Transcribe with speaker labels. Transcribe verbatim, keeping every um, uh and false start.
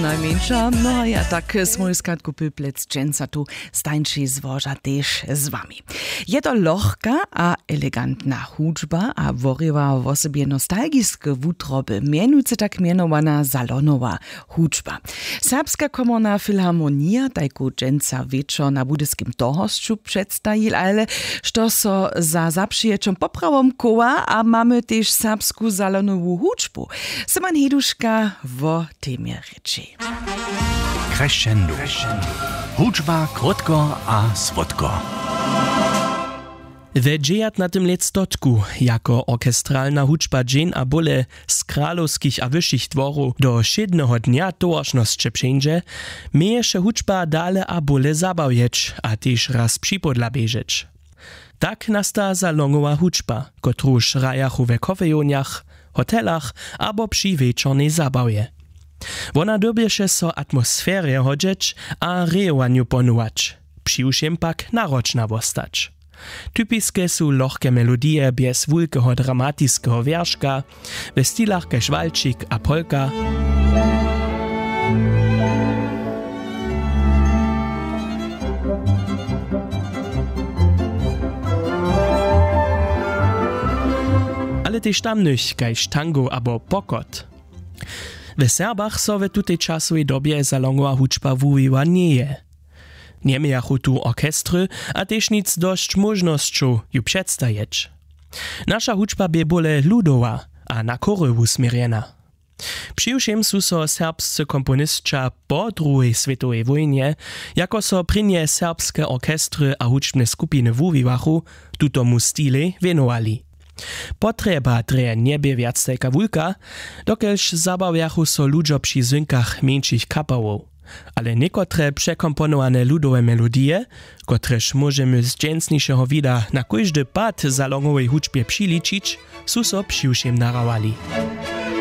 Speaker 1: najmniejsza. No ja tak smolskatku pyplec dżęca tu stańczy zwoża też z wami. Je to lohka a elegantna hudżba a worywa w osobie nostalgiskie wutroby, mianujcy tak mianowana salonowa hudżba. Serbska komorna filharmonia tajku dżęca wieczor na budyskim tohosću przedstawił, ale što so za zaprzyjeczą poprawom koła, a mamy też serbsku salonową hudżbu. Simon Heduszka w temie reči.
Speaker 2: Crescendo. Hudżba krótko a słodko.
Speaker 3: We dziewiętnastym lectotku jako orkestralna hudżba dżen a bóle z kralowskich a wyższych dworów do siedmego dnia towarzności przyjdzie, mieješe hudżba dale a bóle zabawieć, a też raz przypodlabeżeć. Tak nasta salongowa hudżba, kotruż rajachu we kofejoniach, hotelach abo przy wieczornej zabawie. Wona dobieše so atmosferę hodzieć a rejowaniu ponuwać, přiušem pak naročna wostać. Typiskie są lohke melodie bez wulkeho dramatiskiego wierszka, we stylach kaž walczyk a polka. Ale też tamnych kaž tango abo pokot. W Serbach so we tutej czasowej dobie salongowa hudżba wuwiła nie je. Nie miachu tu orkestry, a też nic dość możnością ju przedstawić. Nasza hudżba bie bole ludowa, a na kory usmierjena. Přiušem su so serbscy komponistka po drugiej światowej wojnie, jako so prynie serbskie orkestry a hudżbne skupiny wuwiwachu, tutomu stile venowali. Potreba dreje niebie wiac tajka wulka, dokelž zabawiachu so ludzo przy zynkach mniejszych kapawow. Ale niekotre przekomponowane ludowe melodie, kotreż możemy z dżęsniejszego wida na każdy pad salongowej hudżbie přiličić, su so přiušem narawali.